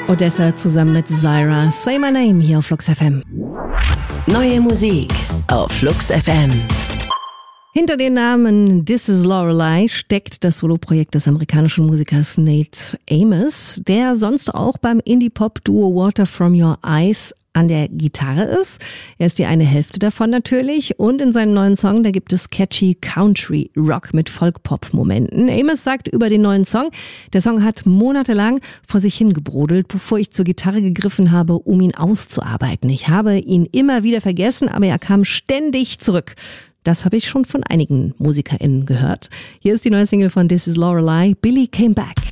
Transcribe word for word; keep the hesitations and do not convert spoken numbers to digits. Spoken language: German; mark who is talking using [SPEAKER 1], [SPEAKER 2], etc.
[SPEAKER 1] Odessa zusammen mit Zyra. Say My Name hier auf Flux F M.
[SPEAKER 2] Neue Musik auf Flux F M.
[SPEAKER 1] Hinter dem Namen This Is Lorelei steckt das Soloprojekt des amerikanischen Musikers Nate Amos, der sonst auch beim Indie-Pop-Duo Water From Your Eyes an der Gitarre ist. Er ist die eine Hälfte davon natürlich und in seinem neuen Song, da gibt es catchy Country-Rock mit Folk-Pop-Momenten. Amos sagt über den neuen Song, der Song hat monatelang vor sich hingebrodelt, bevor ich zur Gitarre gegriffen habe, um ihn auszuarbeiten. Ich habe ihn immer wieder vergessen, aber er kam ständig zurück. Das habe ich schon von einigen MusikerInnen gehört. Hier ist die neue Single von This Is Lorelei, Billy Came Back.